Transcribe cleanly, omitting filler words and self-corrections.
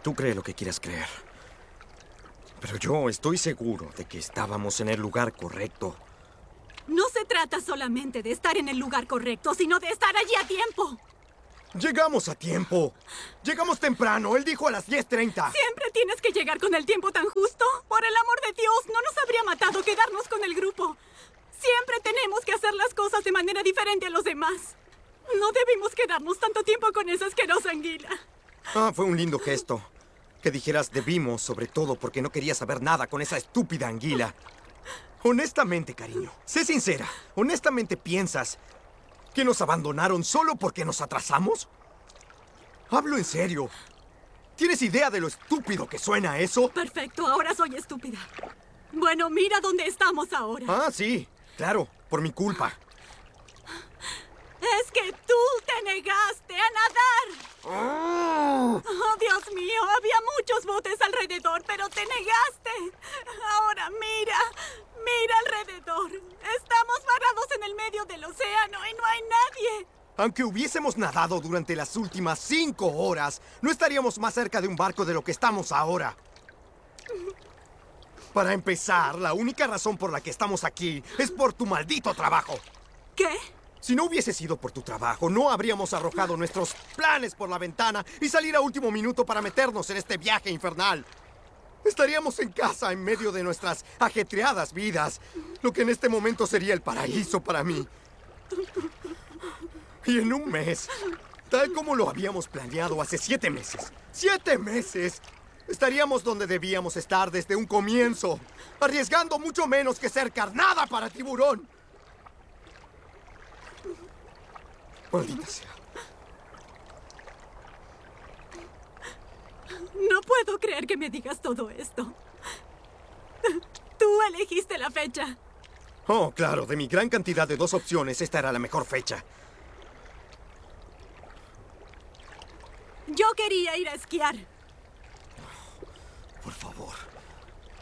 Tú cree lo que quieras creer. Pero yo estoy seguro de que estábamos en el lugar correcto. No se trata solamente de estar en el lugar correcto, sino de estar allí a tiempo. Llegamos a tiempo. Llegamos temprano. Él dijo a las 10:30. ¿Siempre tienes que llegar con el tiempo tan justo? Por el amor de Dios, no nos habría matado quedarnos con el grupo. Siempre tenemos que hacer las cosas de manera diferente a los demás. No debimos quedarnos tanto tiempo con esa asquerosa anguila. Fue un lindo gesto. Que dijeras debimos, sobre todo porque no quería saber nada con esa estúpida anguila. Honestamente, cariño, sé sincera. ¿Honestamente piensas que nos abandonaron solo porque nos atrasamos? Hablo en serio. ¿Tienes idea de lo estúpido que suena eso? Perfecto, ahora soy estúpida. Bueno, mira dónde estamos ahora. Sí, claro, por mi culpa. Es que tú te negaste a nadar. Oh, Dios mío, había muchos botes alrededor, pero te negaste. Ahora mira alrededor. Estamos varados en el medio del océano y no hay nadie. Aunque hubiésemos nadado durante las últimas 5 horas, no estaríamos más cerca de un barco de lo que estamos ahora. Para empezar, la única razón por la que estamos aquí es por tu maldito trabajo. ¿Qué? Si no hubiese sido por tu trabajo, no habríamos arrojado nuestros planes por la ventana y salir a último minuto para meternos en este viaje infernal. Estaríamos en casa en medio de nuestras ajetreadas vidas, lo que en este momento sería el paraíso para mí. Y en un mes, tal como lo habíamos planeado hace 7 meses, ¡7 meses! Estaríamos donde debíamos estar desde un comienzo, arriesgando mucho menos que ser carnada para tiburón. Maldita sea. No puedo creer que me digas todo esto. Tú elegiste la fecha. Oh, claro, de mi gran cantidad de 2 opciones, esta era la mejor fecha. Yo quería ir a esquiar.